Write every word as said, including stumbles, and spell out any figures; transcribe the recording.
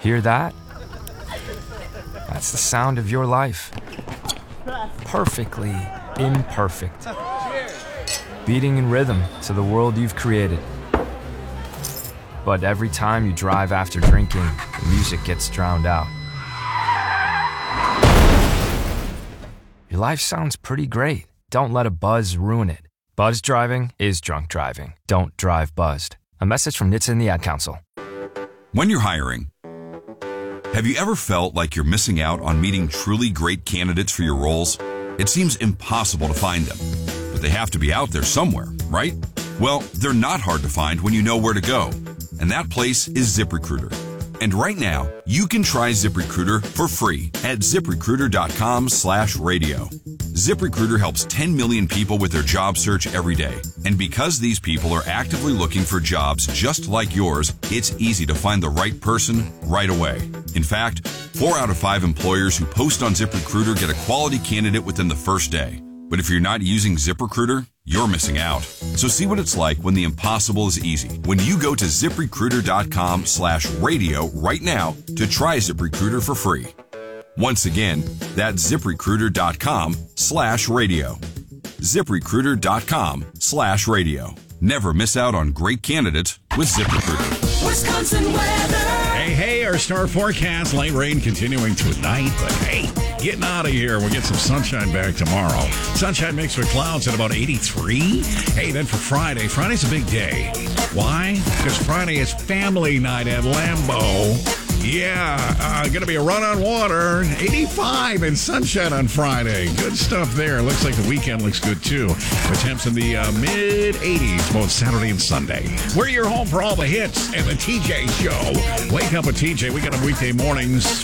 Hear that? That's the sound of your life. Perfectly imperfect. Beating in rhythm to the world you've created. But every time you drive after drinking, the music gets drowned out. Your life sounds pretty great. Don't let a buzz ruin it. Buzz driving is drunk driving. Don't drive buzzed. A message from N H T S A and the Ad Council. When you're hiring, have you ever felt like you're missing out on meeting truly great candidates for your roles? It seems impossible to find them, but they have to be out there somewhere, right? Well, they're not hard to find when you know where to go, and that place is ZipRecruiter. And right now, you can try ZipRecruiter for free at ZipRecruiter.com slash radio. ZipRecruiter helps ten million people with their job search every day. And because these people are actively looking for jobs just like yours, it's easy to find the right person right away. In fact, four out of five employers who post on ZipRecruiter get a quality candidate within the first day. But if you're not using ZipRecruiter, you're missing out. So see what it's like when the impossible is easy. When you go to ZipRecruiter.com slash radio right now to try ZipRecruiter for free. Once again, that's ZipRecruiter.com slash radio. ZipRecruiter.com slash radio. Never miss out on great candidates with ZipRecruiter. Wisconsin weather. Hey, hey, our star forecast, light rain continuing tonight, but hey, getting out of here. We'll get some sunshine back tomorrow. Sunshine mixed with clouds at about eighty-three. Hey, then for Friday, Friday's a big day. Why? Because Friday is family night at Lambeau. Yeah, uh, going to be a run on water, eighty-five and sunshine on Friday. Good stuff there. Looks like the weekend looks good, too. The temps in the uh, mid-eighties, both Saturday and Sunday. We're your home for all the hits and the T J Show. Wake up with T J. We got them weekday mornings